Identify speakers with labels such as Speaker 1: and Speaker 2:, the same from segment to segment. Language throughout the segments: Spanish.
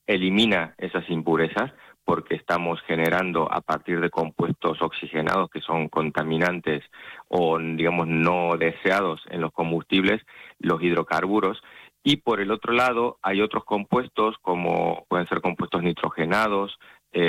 Speaker 1: elimina esas impurezas, porque estamos generando a partir de compuestos oxigenados que son contaminantes o, digamos, no deseados en los combustibles, los hidrocarburos. Y por el otro lado hay otros compuestos, como pueden ser compuestos nitrogenados,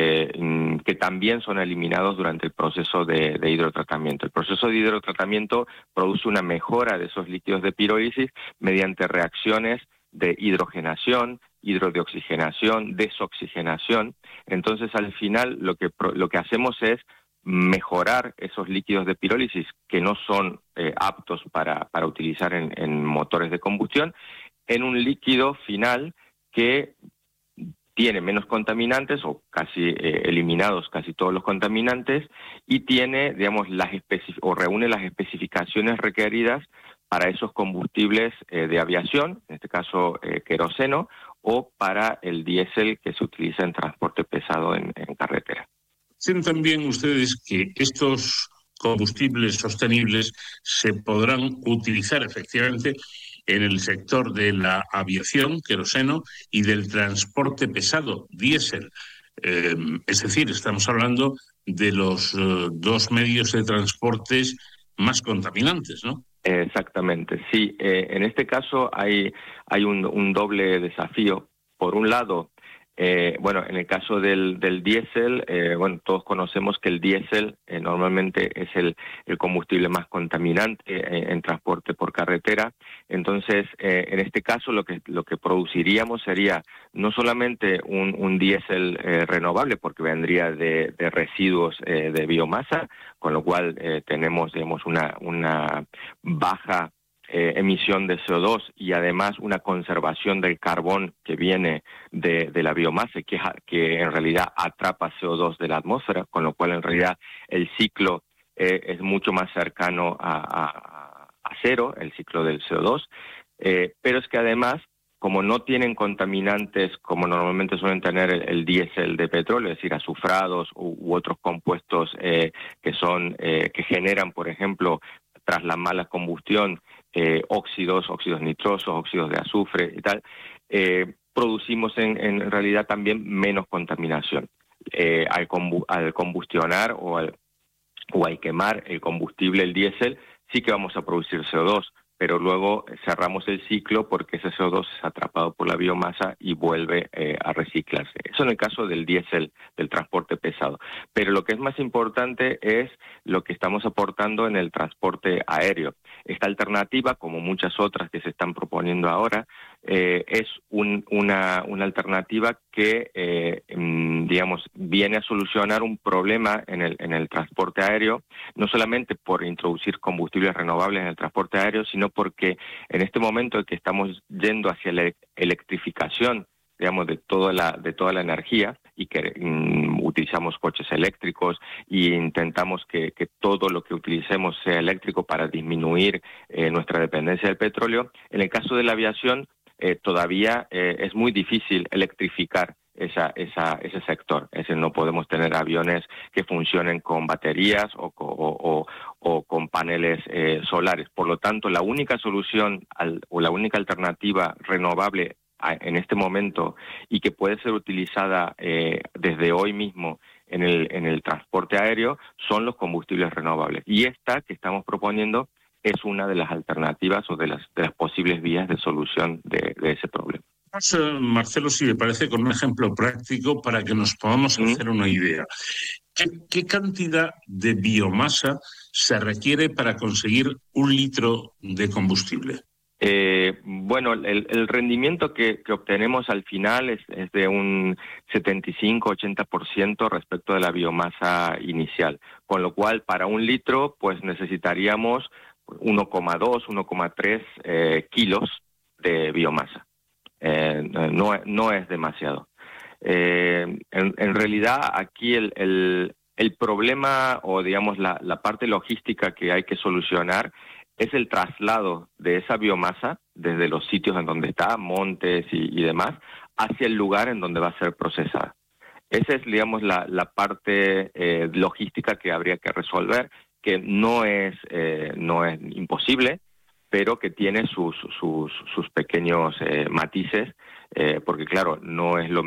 Speaker 1: que también son eliminados durante el proceso de hidrotratamiento. El proceso de hidrotratamiento produce una mejora de esos líquidos de pirólisis mediante reacciones de hidrogenación, hidrodeoxigenación, desoxigenación. Entonces, al final, lo que hacemos es mejorar esos líquidos de pirólisis que no son aptos para utilizar en motores de combustión, en un líquido final que tiene menos contaminantes o casi eliminados casi todos los contaminantes, y tiene, digamos, o reúne las especificaciones requeridas para esos combustibles de aviación, en este caso queroseno, o para el diésel que se utiliza en transporte pesado en carretera.
Speaker 2: ¿Dicen también ustedes que estos combustibles sostenibles se podrán utilizar efectivamente en el sector de la aviación, queroseno, y del transporte pesado, diésel? Es decir, estamos hablando de los dos medios de transportes más contaminantes, ¿no?
Speaker 1: Exactamente, sí. En este caso hay un doble desafío. Por un lado, bueno, en el caso del diésel, bueno, todos conocemos que el diésel normalmente es el combustible más contaminante en transporte por carretera. Entonces, en este caso lo que produciríamos sería no solamente un diésel renovable, porque vendría de residuos de biomasa, con lo cual tenemos, digamos, una baja emisión de CO2 y además una conservación del carbón que viene de la biomasa, que en realidad atrapa CO2 de la atmósfera, con lo cual en realidad el ciclo es mucho más cercano a cero, el ciclo del CO2, pero es que además, como no tienen contaminantes como normalmente suelen tener el diésel de petróleo, es decir, azufrados u otros compuestos que generan, por ejemplo, tras la mala combustión, óxidos nitrosos, óxidos de azufre y tal, producimos en realidad también menos contaminación. Al combustionar o al quemar el combustible, el diésel, sí que vamos a producir CO2, pero luego cerramos el ciclo porque ese CO2 es atrapado por la biomasa y vuelve a reciclarse. Eso en el caso del diésel, del transporte pesado. Pero lo que es más importante es lo que estamos aportando en el transporte aéreo. Esta alternativa, como muchas otras que se están proponiendo ahora, es una alternativa que, digamos, viene a solucionar un problema en el transporte aéreo, no solamente por introducir combustibles renovables en el transporte aéreo, sino porque en este momento en que estamos yendo hacia la electrificación, digamos, de toda la energía, y que utilizamos coches eléctricos y intentamos que todo lo que utilicemos sea eléctrico para disminuir nuestra dependencia del petróleo. En el caso de la aviación, todavía es muy difícil electrificar ese sector. Es decir, no podemos tener aviones que funcionen con baterías o con paneles solares. Por lo tanto, la única solución o la única alternativa renovable en este momento y que puede ser utilizada desde hoy mismo en el transporte aéreo son los combustibles renovables. Y esta que estamos proponiendo es una de las alternativas o de las posibles vías de solución de ese problema.
Speaker 2: Marcelo, si me parece, con un ejemplo práctico para que nos podamos hacer una idea. ¿Qué cantidad de biomasa se requiere para conseguir 1 litro de combustible?
Speaker 1: Bueno, el rendimiento que obtenemos al final es de un 75-80% respecto de la biomasa inicial, con lo cual para 1 litro pues necesitaríamos 1,2, 1,3 kilos de biomasa. No es demasiado. En realidad aquí el problema o digamos la parte logística que hay que solucionar es el traslado de esa biomasa desde los sitios en donde está, montes y demás, hacia el lugar en donde va a ser procesada. Esa es, digamos, la parte logística que habría que resolver, que no es imposible, pero que tiene sus pequeños matices, porque claro, no es lo